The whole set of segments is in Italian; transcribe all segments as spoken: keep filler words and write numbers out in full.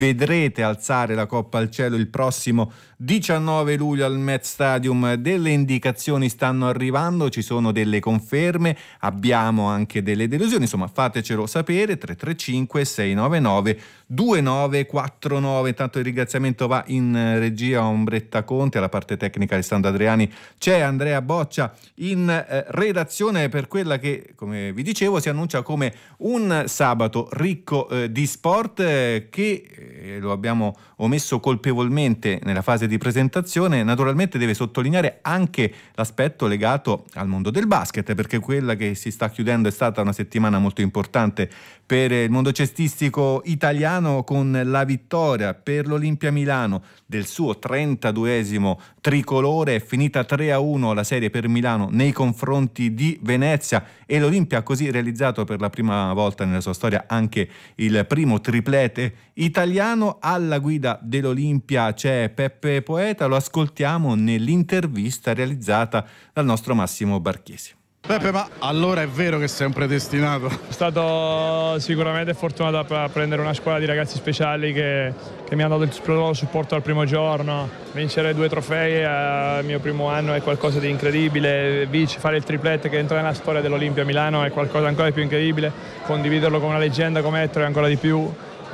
vedrete alzare la Coppa al cielo il prossimo diciannove luglio al Met Stadium. Delle indicazioni stanno arrivando, ci sono delle conferme, abbiamo anche delle delusioni, insomma fatecelo sapere. Tre tre cinque sei nove nove due nove quattro nove. Intanto il ringraziamento va in regia a Ombretta Conte, alla parte tecnica Alessandro Adriani, c'è Andrea Boccia in eh, redazione per quella che, come vi dicevo, si annuncia come un sabato ricco eh, di sport eh, che eh, lo abbiamo omesso colpevolmente nella fase di presentazione, naturalmente deve sottolineare anche l'aspetto legato al mondo del basket, perché quella che si sta chiudendo è stata una settimana molto importante per il mondo cestistico italiano, con la vittoria per l'Olimpia Milano del suo trentaduesimo tricolore. È finita tre a uno la serie per Milano nei confronti di Venezia e l'Olimpia ha così realizzato per la prima volta nella sua storia anche il primo triplete italiano. Alla guida dell'Olimpia c'è Peppe Poeta, lo ascoltiamo nell'intervista realizzata dal nostro Massimo Barchesi. Peppe, ma allora è vero che sei un predestinato? Sono stato sicuramente fortunato a prendere una squadra di ragazzi speciali che, che mi hanno dato il loro supporto al primo giorno. Vincere due trofei al mio primo anno è qualcosa di incredibile, Vici, fare il triplete che entra nella storia dell'Olimpia Milano è qualcosa ancora di più incredibile, condividerlo con una leggenda come Ettore ancora di più.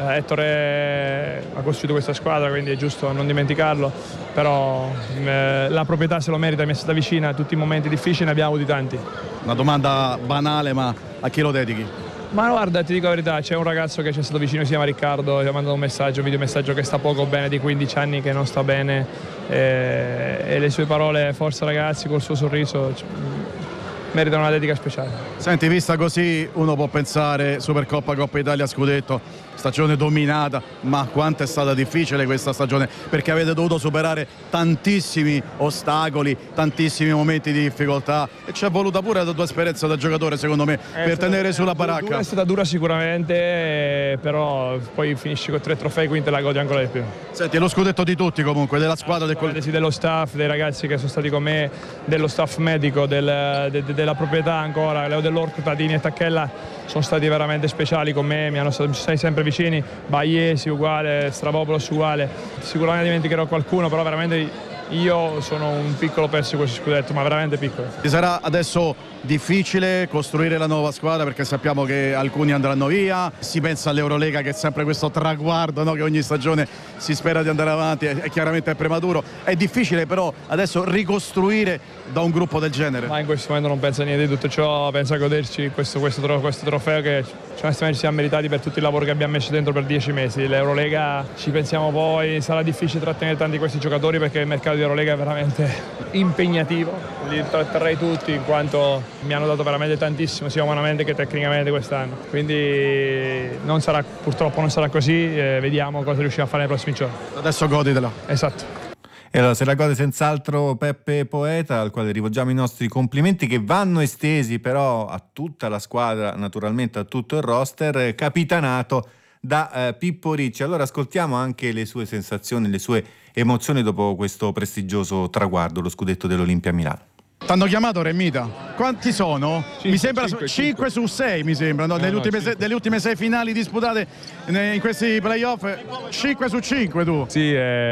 Ettore ha costruito questa squadra, quindi è giusto non dimenticarlo, però eh, la proprietà se lo merita, mi è stata vicina, tutti i momenti difficili ne abbiamo avuti tanti. Una domanda banale, ma a chi lo dedichi? Ma guarda, ti dico la verità, c'è un ragazzo che ci è stato vicino, si chiama Riccardo, ti ha mandato un messaggio, un videomessaggio che sta poco bene, di quindici anni che non sta bene, e, e le sue parole, forza ragazzi, col suo sorriso, meritano una dedica speciale. Senti, vista così uno può pensare Supercoppa, Coppa Italia, Scudetto, stagione dominata, ma quanto è stata difficile questa stagione, perché avete dovuto superare tantissimi ostacoli, tantissimi momenti di difficoltà e ci è voluta pure la tua esperienza da giocatore, secondo me, è per tenere sulla baracca. Dura, è stata dura sicuramente, però poi finisci con tre trofei, quindi te la godi ancora di più. Senti, è lo scudetto di tutti comunque, della squadra, del quel... dello staff, dei ragazzi che sono stati con me, dello staff medico, del, de, de, della proprietà ancora, Leo Dell'Orco, Tadini e Tacchella sono stati veramente speciali con me, mi hanno stati sempre vicini, Baiesi uguale, Stravopoulos uguale, sicuramente dimenticherò qualcuno, però veramente io sono un piccolo perso di questo scudetto, ma veramente piccolo. Ti sarà adesso difficile costruire la nuova squadra, perché sappiamo che alcuni andranno via, si pensa all'Eurolega che è sempre questo traguardo, no? Che ogni stagione si spera di andare avanti e, e chiaramente è prematuro, è difficile però adesso ricostruire da un gruppo del genere. Ma in questo momento non penso a niente di tutto ciò, penso a goderci questo, questo, questo trofeo che ci siamo meritati per tutto il lavoro che abbiamo messo dentro per dieci mesi. L'Eurolega ci pensiamo poi, sarà difficile trattenere tanti di questi giocatori perché il mercato di Eurolega è veramente impegnativo, li tratterrei tutti in quanto mi hanno dato veramente tantissimo sia umanamente che tecnicamente quest'anno, quindi non sarà, purtroppo non sarà così, eh, vediamo cosa riusciamo a fare nei prossimi giorni. Adesso goditela. Esatto. E allora se la gode senz'altro Peppe Poeta, al quale rivolgiamo i nostri complimenti, che vanno estesi però a tutta la squadra, naturalmente a tutto il roster, capitanato da eh, Pippo Ricci. Allora ascoltiamo anche le sue sensazioni, le sue emozioni dopo questo prestigioso traguardo, lo scudetto dell'Olimpia Milano. T'hanno chiamato Remita? Quanti sono? cinque, mi sembra cinque, cinque su sei, mi sembra, no? Eh, nelle, no, ultime sei, nelle ultime sei finali disputate in questi playoff, cinque su cinque tu. Sì,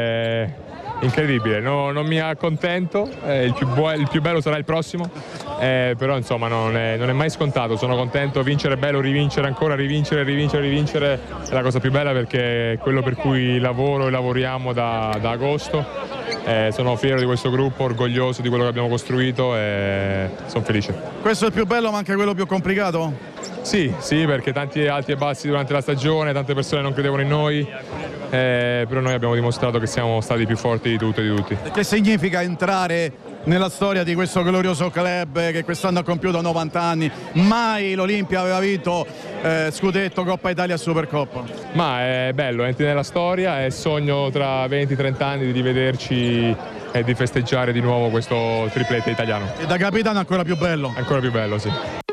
è incredibile, no, non mi accontento, eh, il, più bu- il più bello sarà il prossimo, eh, però insomma non è, non è mai scontato, sono contento, vincere è bello, rivincere ancora, rivincere, rivincere, rivincere è la cosa più bella perché è quello per cui lavoro e lavoriamo da, da agosto, eh, sono fiero di questo gruppo, orgoglioso di quello che abbiamo costruito e sono felice. Questo è il più bello ma anche quello più complicato? Sì, sì, perché tanti alti e bassi durante la stagione, tante persone non credevano in noi. Eh, però noi abbiamo dimostrato che siamo stati più forti di tutto e di tutti. Che significa entrare nella storia di questo glorioso club che quest'anno ha compiuto novanta anni? Mai l'Olimpia aveva vinto eh, Scudetto, Coppa Italia e Supercoppa. Ma è bello, entri nella storia, è sogno tra venti trenta anni di rivederci e di festeggiare di nuovo questo triplete italiano. E da capitano ancora più bello. Ancora più bello, sì.